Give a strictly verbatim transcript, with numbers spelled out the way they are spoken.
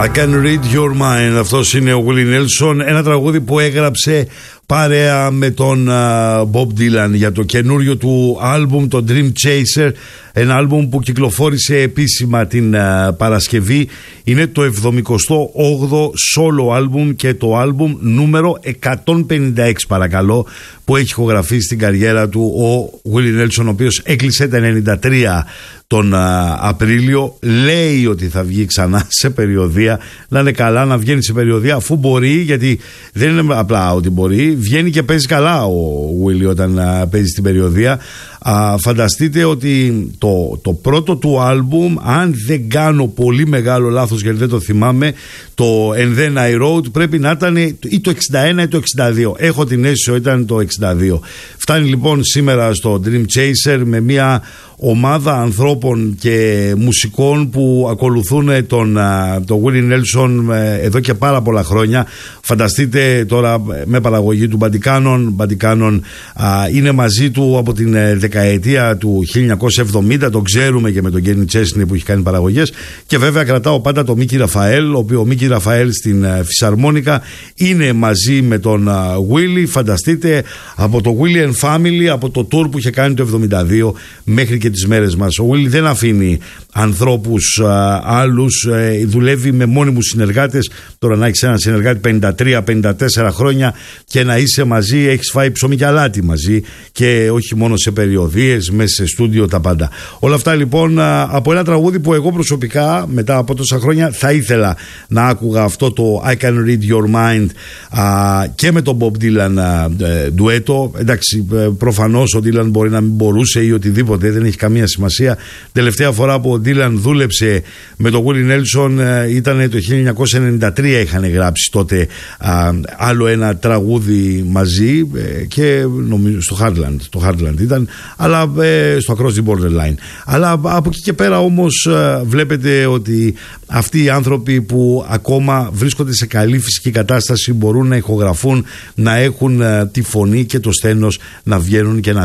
I can read your mind. Αυτός είναι ο Willie Nelson. Ένα τραγούδι που έγραψε παρέα με τον uh, Bob Dylan για το καινούριο του άλμπουμ, το Dream Chaser. Ένα άλμπουμ που κυκλοφόρησε επίσημα την uh, Παρασκευή. Είναι το εβδομηκοστό όγδοο solo άλμπουμ και το άλμπουμ νούμερο εκατόν πενήντα έξι, παρακαλώ, που έχει ηχογραφεί στην καριέρα του ο Willie Nelson, ο οποίος έκλεισε τα ενενήντα τρία τον α, Απρίλιο. Λέει ότι θα βγει ξανά σε περιοδεία. Να είναι καλά να βγαίνει σε περιοδεία, αφού μπορεί, γιατί δεν είναι απλά ότι μπορεί, βγαίνει και παίζει καλά ο Willie όταν α, παίζει στην περιοδεία. Α, φανταστείτε ότι το, το πρώτο του άλμπουμ, αν δεν κάνω πολύ μεγάλο λάθος γιατί δεν το θυμάμαι, το And Then I Wrote πρέπει να ήταν ή το εξήντα ένα ή το εξήντα δύο. Έχω την αίσθηση ότι ήταν το εξήντα δύο. Φτάνει λοιπόν σήμερα στο Dream Chaser με μια ομάδα ανθρώπων και μουσικών που ακολουθούν τον, τον Willie Nelson εδώ και πάρα πολλά χρόνια. Φανταστείτε τώρα με παραγωγή του Buddy Cannon. Buddy Cannon α, είναι μαζί του από την δεκαετία του χίλια εννιακόσια εβδομήντα, το ξέρουμε, και με τον Kenny Chesney που έχει κάνει παραγωγές, και βέβαια κρατάω πάντα το Mickey Raphael, ο οποίο ο Mickey Raphael στην φυσαρμόνικα είναι μαζί με τον Willie. Φανταστείτε, από το Willie and Family, από το tour που είχε κάνει το εβδομήντα δύο μέχρι και τις μέρες μας. Ο Willie δεν αφήνει ανθρώπους α, άλλους, ε, δουλεύει με μόνιμους συνεργάτες. Τώρα να έχεις έναν συνεργάτη πενήντα τρία πενήντα τέσσερα χρόνια και να είσαι μαζί, έχεις φάει ψωμί και αλάτι μαζί, και όχι μόνο σε περιοδίες, μέσα σε στούντιο, τα πάντα. Όλα αυτά λοιπόν α, από ένα τραγούδι που εγώ προσωπικά μετά από τόσα χρόνια θα ήθελα να άκουγα, αυτό το I Can Read Your Mind, α, και με τον Bob Dylan α, ε, ντουέτο. Εντάξει, ε, προφανώς ο Dylan μπορεί να μην μπορούσε ή οτιδήποτε, δεν έχει καμία σημασία. Τελευταία φορά που ο Dylan δούλεψε με τον Willie Nelson ε, ήταν το χίλια εννιακόσια ενενήντα τρία. Είχαν γράψει τότε α, άλλο ένα τραγούδι μαζί, ε, και νομίζω στο Heartland, το Heartland ήταν, αλλά ε, στο Across the Borderline. Αλλά από εκεί και πέρα όμως ε, βλέπετε ότι αυτοί οι άνθρωποι που ακόμα βρίσκονται σε καλή φυσική κατάσταση μπορούν να ηχογραφούν, να έχουν ε, τη φωνή και το στένος να βγαίνουν και να